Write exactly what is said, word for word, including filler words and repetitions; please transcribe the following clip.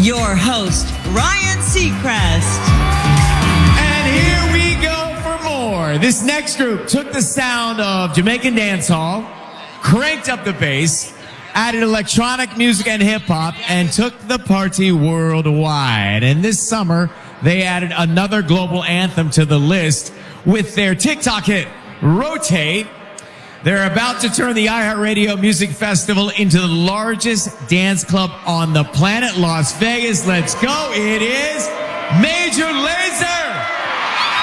your host, Ryan Seacrest. And here we go for more. This next group took the sound of Jamaican dancehall, cranked up the bass, added electronic music and hip-hop, and took the party worldwide. And this summer, they added another global anthem to the list with their TikTok hit, Rotate. They're about to turn the iHeartRadio Music Festival into the largest dance club on the planet, Las Vegas. Let's go. It is Major